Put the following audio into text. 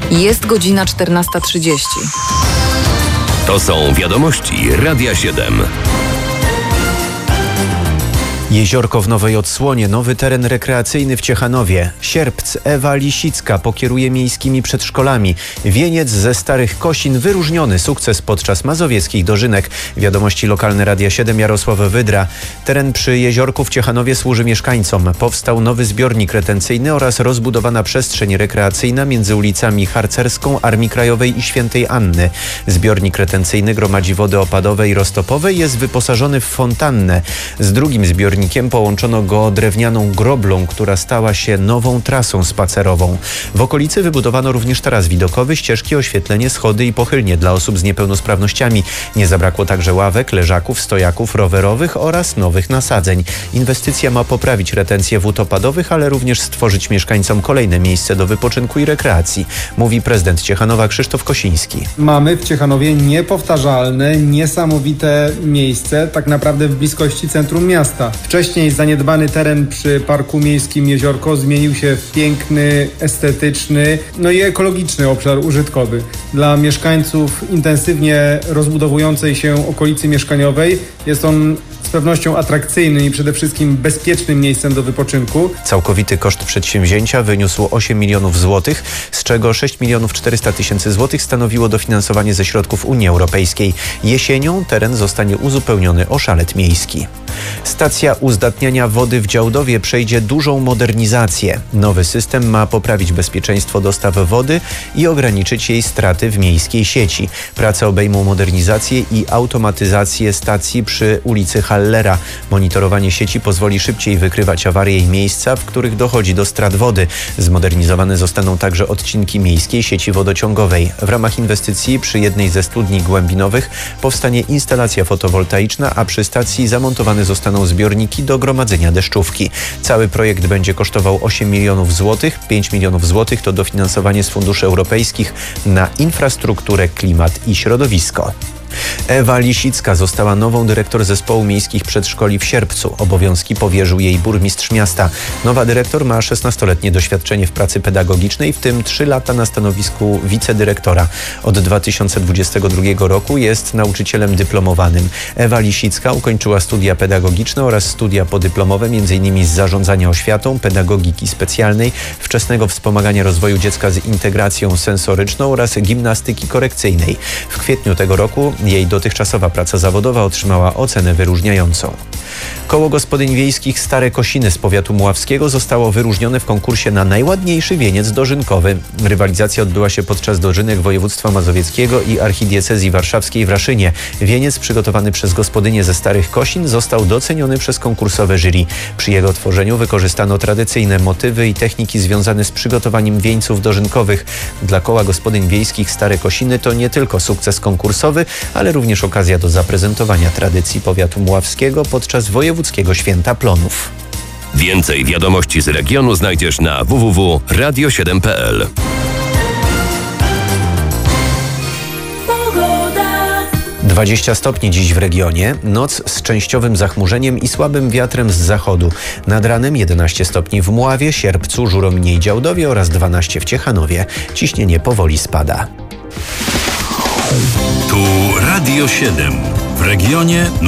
Jest godzina 14:30. To są wiadomości Radia 7. Jeziorko w Nowej Odsłonie, nowy teren rekreacyjny w Ciechanowie. Sierpc, Ewa Lisicka pokieruje miejskimi przedszkolami. Wieniec ze Starych Kosin, wyróżniony sukces podczas mazowieckich dożynek. Wiadomości lokalne Radia 7, Jarosław Wydra. Teren przy Jeziorku w Ciechanowie służy mieszkańcom. Powstał nowy zbiornik retencyjny oraz rozbudowana przestrzeń rekreacyjna między ulicami Harcerską, Armii Krajowej i Świętej Anny. Zbiornik retencyjny gromadzi wody opadowe i roztopowe i jest wyposażony w fontannę. Z drugim zbiornikiem połączono go drewnianą groblą, która stała się nową trasą spacerową. W okolicy wybudowano również taras widokowy, ścieżki, oświetlenie, schody i pochylnie dla osób z niepełnosprawnościami. Nie zabrakło także ławek, leżaków, stojaków rowerowych oraz nowych nasadzeń. Inwestycja ma poprawić retencję wód opadowych, ale również stworzyć mieszkańcom kolejne miejsce do wypoczynku i rekreacji, mówi prezydent Ciechanowa Krzysztof Kosiński. Mamy w Ciechanowie niepowtarzalne, niesamowite miejsce, tak naprawdę w bliskości centrum miasta. Wcześniej zaniedbany teren przy Parku Miejskim Jeziorko zmienił się w piękny, estetyczny, i ekologiczny obszar użytkowy. Dla mieszkańców intensywnie rozbudowującej się okolicy mieszkaniowej jest on z pewnością atrakcyjnym i przede wszystkim bezpiecznym miejscem do wypoczynku. Całkowity koszt przedsięwzięcia wyniósł 8 milionów złotych, z czego 6 milionów 400 tysięcy złotych stanowiło dofinansowanie ze środków Unii Europejskiej. Jesienią teren zostanie uzupełniony o szalet miejski. Stacja uzdatniania wody w Działdowie przejdzie dużą modernizację. Nowy system ma poprawić bezpieczeństwo dostaw wody i ograniczyć jej straty w miejskiej sieci. Prace obejmą modernizację i automatyzację stacji przy ulicy Hallera. Monitorowanie sieci pozwoli szybciej wykrywać awarie i miejsca, w których dochodzi do strat wody. Zmodernizowane zostaną także odcinki miejskiej sieci wodociągowej. W ramach inwestycji przy jednej ze studni głębinowych powstanie instalacja fotowoltaiczna, a przy stacji zamontowane zostaną zbiorniki do gromadzenia deszczówki. Cały projekt będzie kosztował 8 milionów złotych. 5 milionów złotych to dofinansowanie z funduszy europejskich na infrastrukturę, klimat i środowisko. Ewa Lisicka została nową dyrektor Zespołu Miejskich Przedszkoli w Sierpcu. Obowiązki powierzył jej burmistrz miasta. Nowa dyrektor ma 16-letnie doświadczenie w pracy pedagogicznej, w tym 3 lata na stanowisku wicedyrektora. Od 2022 roku jest nauczycielem dyplomowanym. Ewa Lisicka ukończyła studia pedagogiczne oraz studia podyplomowe, m.in. z zarządzania oświatą, pedagogiki specjalnej, wczesnego wspomagania rozwoju dziecka z integracją sensoryczną oraz gimnastyki korekcyjnej. W kwietniu tego roku jej dotychczasowa praca zawodowa otrzymała ocenę wyróżniającą. Koło Gospodyń Wiejskich Stare Kosiny z powiatu mławskiego zostało wyróżnione w konkursie na najładniejszy wieniec dożynkowy. Rywalizacja odbyła się podczas dożynek województwa mazowieckiego i archidiecezji warszawskiej w Raszynie. Wieniec przygotowany przez gospodynie ze Starych Kosin został doceniony przez konkursowe jury. Przy jego tworzeniu wykorzystano tradycyjne motywy i techniki związane z przygotowaniem wieńców dożynkowych. Dla Koła Gospodyń Wiejskich Stare Kosiny to nie tylko sukces konkursowy, ale również okazja do zaprezentowania tradycji powiatu mławskiego podczas wojewódzkiego Święta Plonów. Więcej wiadomości z regionu znajdziesz na www.radio7.pl. 20 stopni dziś w regionie, noc z częściowym zachmurzeniem i słabym wiatrem z zachodu. Nad ranem 11 stopni w Mławie, Sierpcu, Żurominie i Działdowie oraz 12 w Ciechanowie. Ciśnienie powoli spada. Tu Radio 7. W regionie